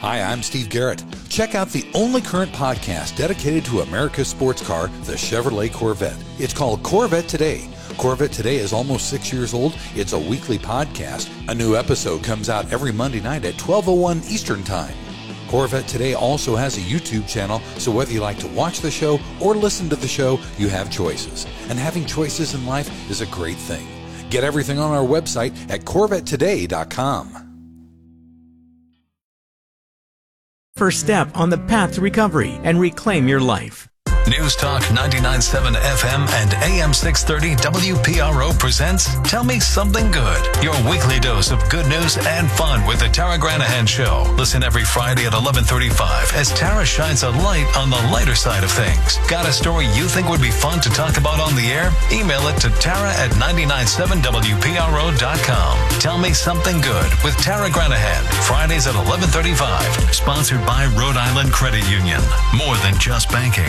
Hi, I'm Steve Garrett. Check out the only current podcast dedicated to America's sports car, the Chevrolet Corvette. It's called Corvette Today. Corvette Today is almost 6 years old. It's a weekly podcast. A new episode comes out every Monday night at 12:01 Eastern Time. Corvette Today also has a YouTube channel, so whether you like to watch the show or listen to the show, you have choices. And having choices in life is a great thing. Get everything on our website at CorvetteToday.com. First step on the path to recovery and reclaim your life. News Talk 99.7 FM and AM 630 WPRO presents Tell Me Something Good, your weekly dose of good news and fun with the Tara Granahan Show. Listen every Friday at 11:35 as Tara shines a light on the lighter side of things. Got a story you think would be fun to talk about on the air? Email it to Tara at 997WPRO.com. Tell Me Something Good with Tara Granahan, Fridays at 11:35. Sponsored by Rhode Island Credit Union. More than just banking.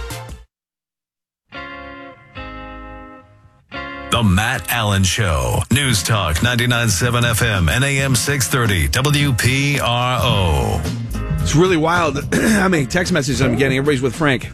The Matt Allen Show. News Talk 99.7 FM and AM 630 WPRO. It's really wild. How many text messages I'm getting? Everybody's with Frank.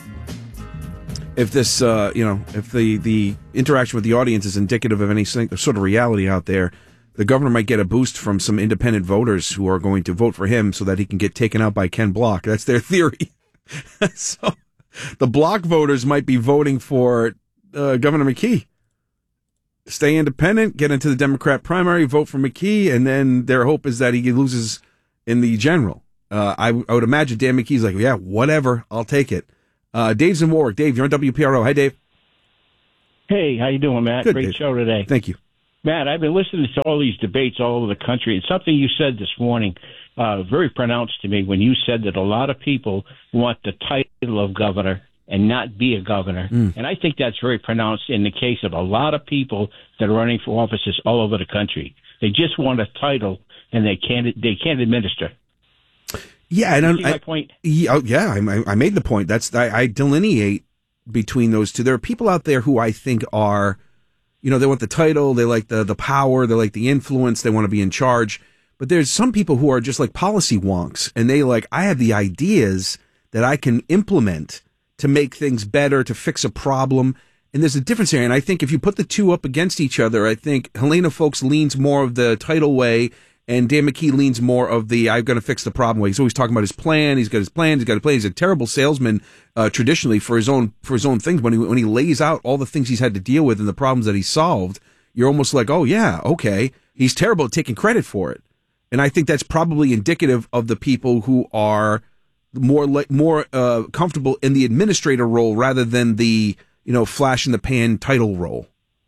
If this, if the interaction with the audience is indicative of any sort of reality out there, the governor might get a boost from some independent voters who are going to vote for him so that he can get taken out by Ken Block. That's their theory. So the Block voters might be voting for Governor McKee. Stay independent, get into the Democrat primary, vote for McKee, and then their hope is that he loses in the general. I would imagine Dan McKee's like, yeah, whatever, I'll take it. Dave's in Warwick. Dave, you're on WPRO. Hi, Dave. Hey, how you doing, Matt? Good, Great Dave. show today. Thank you. Matt, I've been listening to all these debates all over the country, and something you said this morning very pronounced to me when you said that a lot of people want the title of governor and not be a governor. And I think that's very pronounced in the case of a lot of people that are running for offices all over the country. They just want a title, and they can't administer. Yeah, and see my point? I made the point. I delineate between those two. There are people out there who I think are, they want the title, they like the power, they like the influence, they want to be in charge. But there's some people who are just like policy wonks, and they I have the ideas that I can implement to make things better, to fix a problem. And there's a difference here. And I think if you put the two up against each other, I think Helena Foulkes leans more of the title way, and Dan McKee leans more of the I'm going to fix the problem way. He's always talking about his plan. He's got his plan. He's got a plan. He's a terrible salesman traditionally for his own things. When he lays out all the things he's had to deal with and the problems that he solved, you're almost like, oh, yeah, okay. He's terrible at taking credit for it. And I think that's probably indicative of the people who are more comfortable in the administrator role rather than the flash in the pan title role.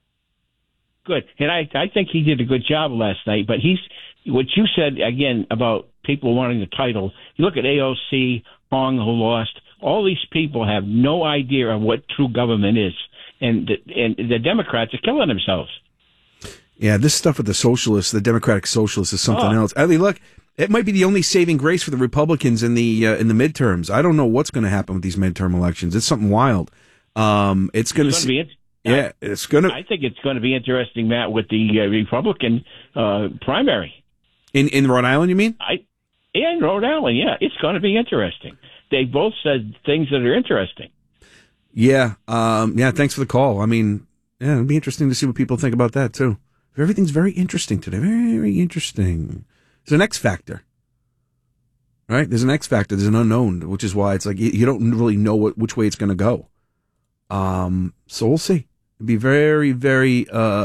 Good, and I think he did a good job last night. But what you said again about people wanting the title. You look at AOC, Hong, who lost. All these people have no idea of what true government is, and the Democrats are killing themselves. Yeah, this stuff with the socialists, the Democratic socialists, is something else. I mean, look. It might be the only saving grace for the Republicans in the midterms. I don't know what's going to happen with these midterm elections. It's something wild. It's going to be. It's going to. I think it's going to be interesting, Matt, with the Republican primary in Rhode Island. You mean? In Rhode Island, yeah, it's going to be interesting. They both said things that are interesting. Yeah. Thanks for the call. I mean, yeah, it'll be interesting to see what people think about that too. Everything's very interesting today. Very interesting. There's an X factor, right? There's an X factor. There's an unknown, which is why it's like you don't really know which way it's going to go. So we'll see. It'd be very, very.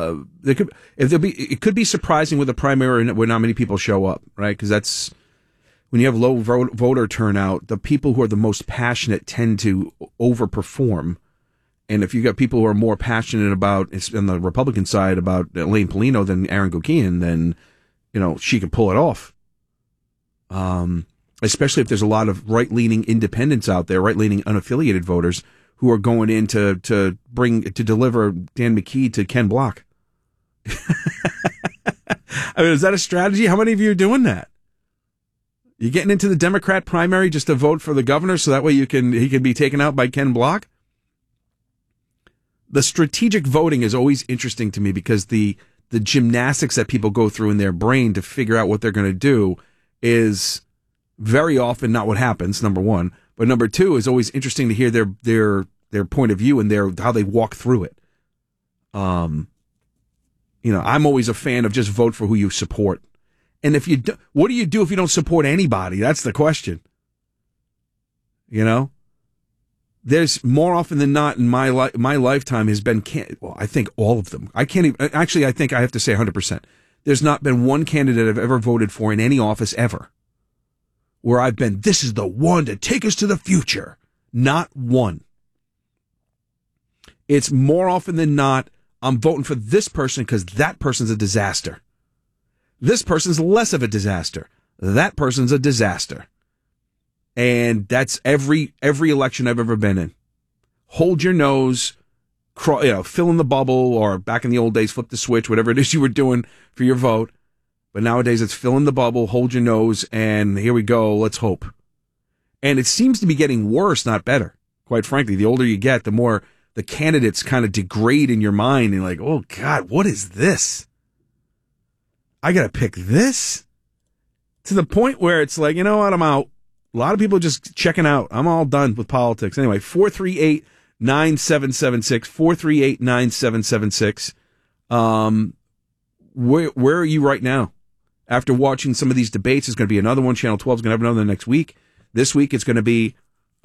It could be surprising with a primary where not many people show up, right? Because that's when you have low voter turnout. The people who are the most passionate tend to overperform. And if you got people who are more passionate about, on the Republican side, about Elaine Paulino than Aaron Gokian, then she could pull it off. Especially if there's a lot of right-leaning independents out there, right-leaning unaffiliated voters who are going in to deliver Dan McKee to Ken Block. I mean, is that a strategy? How many of you are doing that? You getting into the Democrat primary just to vote for the governor so that way he can be taken out by Ken Block? The strategic voting is always interesting to me because the gymnastics that people go through in their brain to figure out what they're going to do is very often not what happens, number one. But number two is always interesting to hear their point of view and how they walk through it. I'm always a fan of just vote for who you support. And if you do, what do you do if you don't support anybody? That's the question. There's more often than not in my lifetime has been, I think all of them. I can't even, actually, I think I have to say 100%. There's not been one candidate I've ever voted for in any office ever where I've been, this is the one to take us to the future. Not one. It's more often than not, I'm voting for this person because that person's a disaster. This person's less of a disaster. That person's a disaster. And that's every election I've ever been in. Hold your nose, fill in the bubble, or back in the old days, flip the switch, whatever it is you were doing for your vote. But nowadays it's fill in the bubble, hold your nose, and here we go, let's hope. And it seems to be getting worse, not better. Quite frankly, the older you get, the more the candidates kind of degrade in your mind, and like, oh God, what is this? I got to pick this? To the point where it's like, you know what, I'm out. A lot of people are just checking out. I'm all done with politics. Anyway, 438-9776, 438-9776. Where are you right now? After watching some of these debates, there's going to be another one. Channel 12 is going to have another next week. This week it's going to be,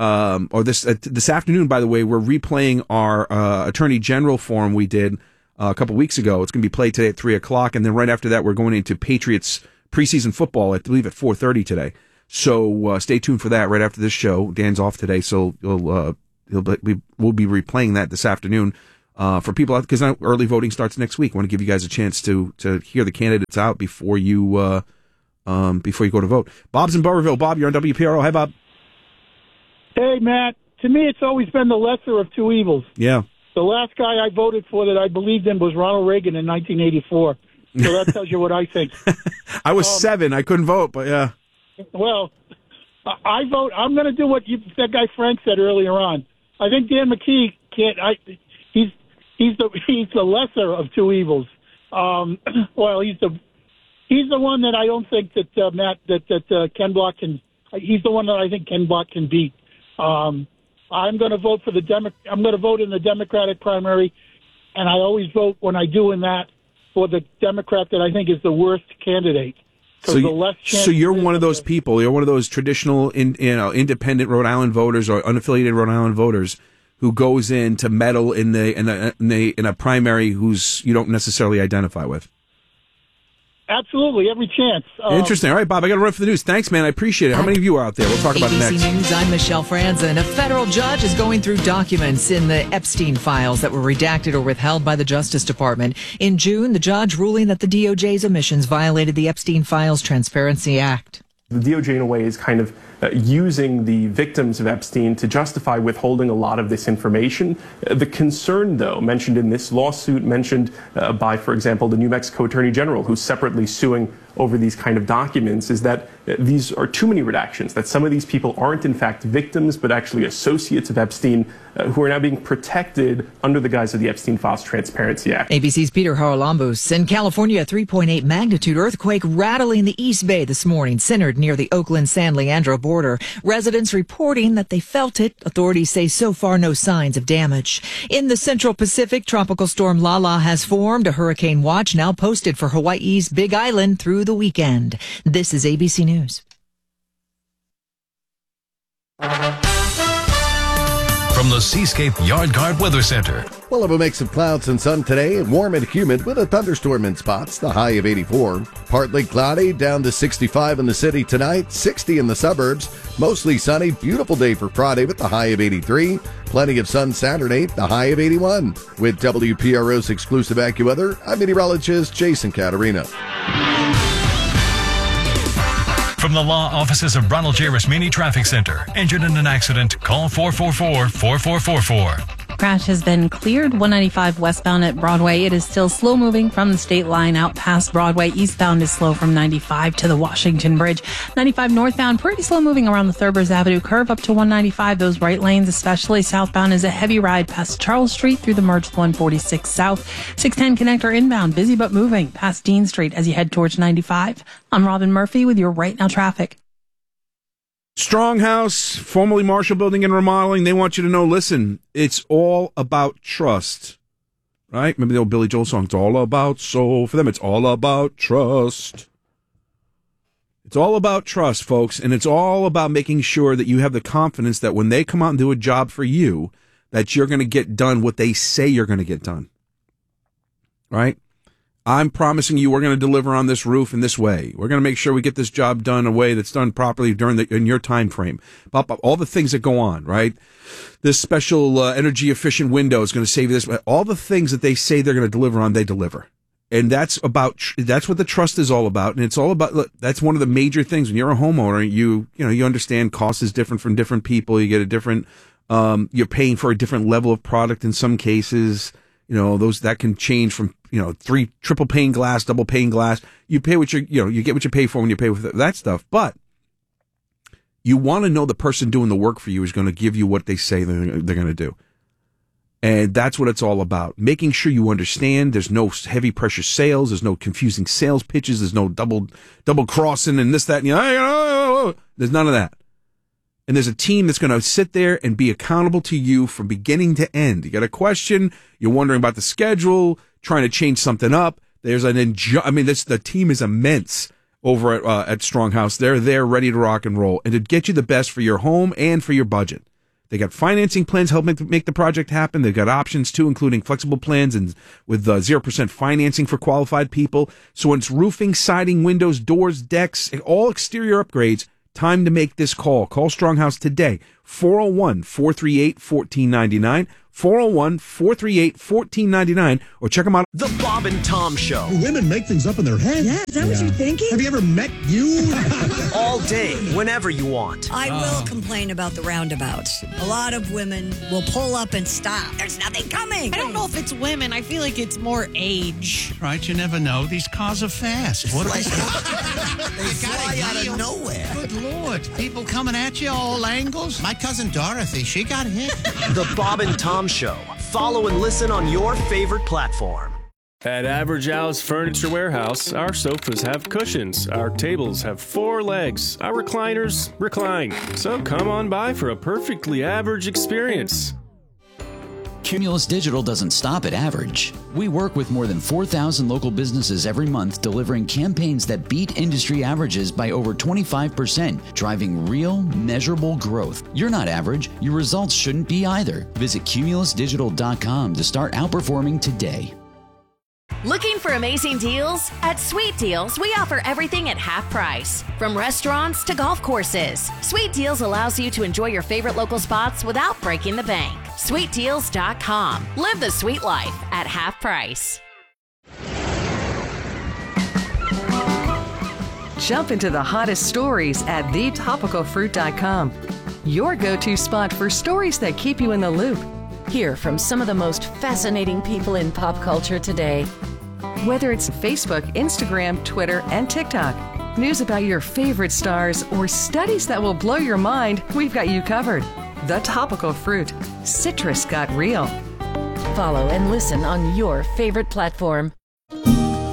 this afternoon, by the way, we're replaying our Attorney General forum we did a couple weeks ago. It's going to be played today at 3 o'clock. And then right after that, we're going into Patriots preseason football, I believe, at 4:30 today. So stay tuned for that right after this show. Dan's off today, so we'll be replaying that this afternoon for people out, because early voting starts next week. I want to give you guys a chance to hear the candidates out before you go to vote. Bob's in Burrillville. Bob, you're on WPRO. Hi, Bob. Hey, Matt. To me, it's always been the lesser of two evils. Yeah. The last guy I voted for that I believed in was Ronald Reagan in 1984. So that tells you what I think. I was 7. I couldn't vote, but yeah. Well, I vote. I'm going to do what that guy Frank said earlier on. I think Dan McKee can't. He's the lesser of two evils. Well, he's the one that I don't think that Matt that Ken Block can. He's the one that I think Ken Block can beat. I'm going to vote for I'm going to vote in the Democratic primary, and I always vote when I do in that for the Democrat that I think is the worst candidate. So you're one of those people. You're one of those traditional, independent Rhode Island voters or unaffiliated Rhode Island voters who goes in to meddle in a primary whose you don't necessarily identify with. Absolutely, every chance. Interesting. All right, Bob, I got to run for the news. Thanks, man. I appreciate it. How many of you are out there? We'll talk about it next. ABC News, I'm Michelle Franzen. A federal judge is going through documents in the Epstein files that were redacted or withheld by the Justice Department. In June, the judge ruling that the DOJ's omissions violated the Epstein Files Transparency Act. The DOJ, in a way, is kind of using the victims of Epstein to justify withholding a lot of this information. The concern, though, mentioned in this lawsuit, mentioned by, for example, the New Mexico Attorney General, who's separately suing over these kind of documents, is that these are too many redactions, that some of these people aren't in fact victims, but actually associates of Epstein, who are now being protected under the guise of the Epstein Files Transparency Act. ABC's Peter Haralambous. In California, a 3.8 magnitude earthquake rattling the East Bay this morning, centered near the Oakland-San Leandro border. Residents reporting that they felt it. Authorities say so far no signs of damage. In the Central Pacific, Tropical Storm Lala has formed. A hurricane watch now posted for Hawaii's Big Island through the weekend. This is ABC News. From the Seascape Yard Guard Weather Center. We'll have a mix of clouds and sun today, warm and humid with a thunderstorm in spots, the high of 84. Partly cloudy, down to 65 in the city tonight, 60 in the suburbs. Mostly sunny, beautiful day for Friday with the high of 83. Plenty of sun Saturday, the high of 81. With WPRO's exclusive AccuWeather, I'm meteorologist Jason Caterina. From the law offices of Ronald J. Rasmini Traffic Center. Injured in an accident? Call 444-4444. Crash has been cleared. 195 westbound at Broadway. It is still slow moving from the state line out past Broadway. Eastbound is slow from 95 to the Washington Bridge. 95 northbound, pretty slow moving around the Thurbers Avenue curve up to 195. Those right lanes, especially southbound, is a heavy ride past Charles Street through the merge 146 south. 610 connector inbound, busy but moving past Dean Street as you head towards 95. I'm Robin Murphy with your Right Now traffic. Stronghouse, formerly Marshall Building and Remodeling, they want you to know, listen, it's all about trust, right? Remember the old Billy Joel song, it's all about soul. For them, it's all about trust. It's all about trust, folks, and it's all about making sure that you have the confidence that when they come out and do a job for you, that you're going to get done what they say you're going to get done, right? I'm promising you we're going to deliver on this roof in this way. We're going to make sure we get this job done in a way that's done properly in your time frame. All the things that go on, right? This special energy efficient window is going to save you this. All the things that they say they're going to deliver on, they deliver. And that's what the trust is all about. And it's all about, look, that's one of the major things. When you're a homeowner, you understand cost is different from different people. You get a different, you're paying for a different level of product in some cases. That can change from, 3 triple pane glass, double pane glass. You pay what you get what you pay for when you pay with that stuff. But you want to know the person doing the work for you is going to give you what they say they're going to do. And that's what it's all about. Making sure you understand there's no heavy pressure sales. There's no confusing sales pitches. There's no double crossing and this, that, and there's none of that. And there's a team that's going to sit there and be accountable to you from beginning to end. You got a question, you're wondering about the schedule, trying to change something up. The team is immense over at Stronghouse. They're there ready to rock and roll and to get you the best for your home and for your budget. They got financing plans help make the project happen. They've got options too, including flexible plans and with 0% financing for qualified people. So when it's roofing, siding, windows, doors, decks, all exterior upgrades, time to make this call. Call Stronghouse today. 401-438-1499. 401-438-1499, or check them out. The Bob and Tom Show. Women make things up in their head. Yeah, is that what you're thinking? Have you ever met you? All day, whenever you want. I will complain about the roundabouts. A lot of women will pull up and stop. There's nothing coming. I don't know if it's women. I feel like it's more age. Right, you never know. These cars are fast. What they fly out of nowhere. Good Lord. People coming at you all angles. My cousin Dorothy, she got hit. The Bob and Tom Show. Follow and listen on your favorite platform. At Average Al's Furniture Warehouse, our sofas have cushions, our tables have 4 legs, our recliners recline. So come on by for a perfectly average experience. Cumulus Digital doesn't stop at average. We work with more than 4,000 local businesses every month, delivering campaigns that beat industry averages by over 25%, driving real, measurable growth. You're not average. Your results shouldn't be either. Visit cumulusdigital.com to start outperforming today. Looking for amazing deals? At Sweet Deals, we offer everything at half price. From restaurants to golf courses, Sweet Deals allows you to enjoy your favorite local spots without breaking the bank. SweetDeals.com. Live the sweet life at half price. Jump into the hottest stories at thetopicalfruit.com. Your go-to spot for stories that keep you in the loop. Hear from some of the most fascinating people in pop culture today. Whether it's Facebook, Instagram, Twitter, and TikTok, news about your favorite stars, or studies that will blow your mind, we've got you covered. The Topical Fruit. Citrus got real. Follow and listen on your favorite platform.